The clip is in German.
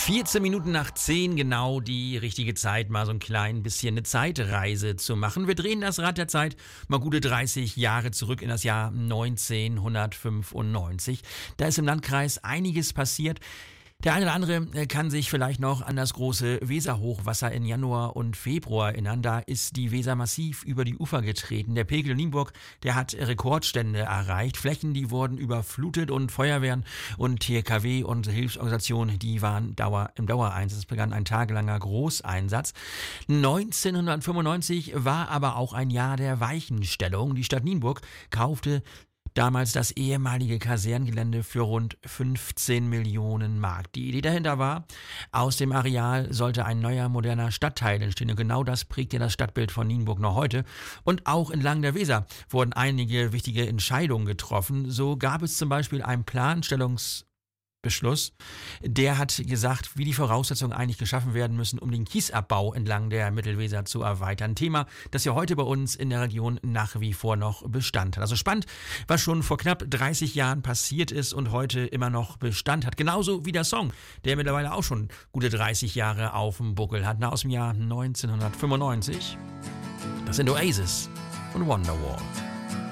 14 Minuten nach 10, genau die richtige Zeit, mal so ein klein bisschen eine Zeitreise zu machen. Wir drehen das Rad der Zeit mal gute 30 Jahre zurück in das Jahr 1995. Da ist im Landkreis einiges passiert. Der eine oder andere kann sich vielleicht noch an das große Weserhochwasser in Januar und Februar erinnern. Da ist die Weser massiv über die Ufer getreten. Der Pegel in Nienburg, der hat Rekordstände erreicht. Flächen, die wurden überflutet und Feuerwehren und THKW und Hilfsorganisationen, die waren im Dauereinsatz. Es begann ein tagelanger Großeinsatz. 1995 war aber auch ein Jahr der Weichenstellung. Die Stadt Nienburg kaufte damals das ehemalige Kasernengelände für rund 15 Millionen Mark. Die Idee dahinter war, aus dem Areal sollte ein neuer, moderner Stadtteil entstehen. Und genau das prägt ja das Stadtbild von Nienburg noch heute. Und auch entlang der Weser wurden einige wichtige Entscheidungen getroffen. So gab es zum Beispiel einen Planstellungsbeschluss, der hat gesagt, wie die Voraussetzungen eigentlich geschaffen werden müssen, um den Kiesabbau entlang der Mittelweser zu erweitern. Thema, das ja heute bei uns in der Region nach wie vor noch Bestand hat. Also spannend, was schon vor knapp 30 Jahren passiert ist und heute immer noch Bestand hat. Genauso wie der Song, der mittlerweile auch schon gute 30 Jahre auf dem Buckel hat. Aus dem Jahr 1995. Das sind Oasis und Wonderwall.